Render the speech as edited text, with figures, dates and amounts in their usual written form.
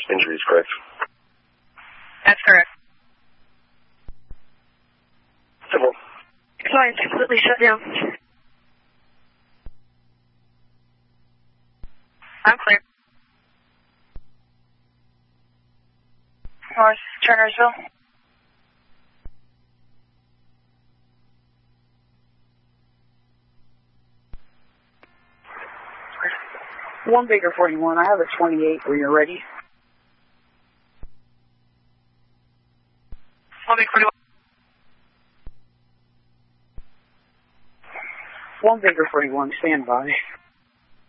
injuries, correct? That's correct. Civil. Flight completely shut down. I'm clear. North Turnersville. One Baker 41, I have a 28 when you're ready. 1 Baker 41. 1 Baker 41, stand by.